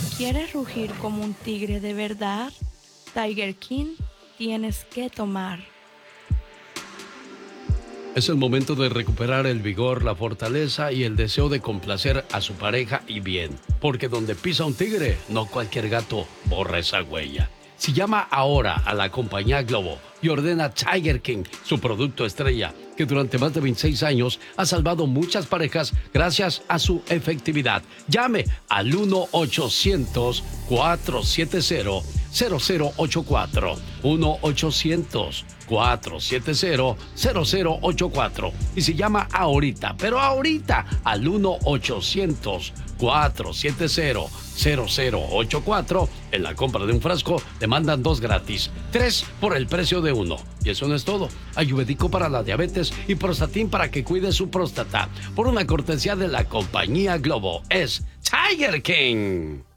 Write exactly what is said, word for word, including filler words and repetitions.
¿Quieres rugir como un tigre de verdad? Tiger King tienes que tomar. Es el momento de recuperar el vigor, la fortaleza y el deseo de complacer a su pareja y bien. Porque donde pisa un tigre, no cualquier gato borra esa huella. Si llama ahora a la compañía Globo y ordena Tiger King, su producto estrella, que durante más de veintiséis años ha salvado muchas parejas gracias a su efectividad. Llame al uno ochocientos, cuatrocientos setenta, cero cero ocho cuatro. uno ochocientos, cuatrocientos setenta, cero cero ocho cuatro. Y se llama ahorita, pero ahorita, al uno ochocientos, cuatrocientos setenta, cero cero ocho cuatro. En la compra de un frasco le mandan dos gratis, tres por el precio de uno. Y eso no es todo. Ayurvédico para la diabetes y Prostatin para que cuide su próstata. Por una cortesía de la compañía Globo. Es Tiger King.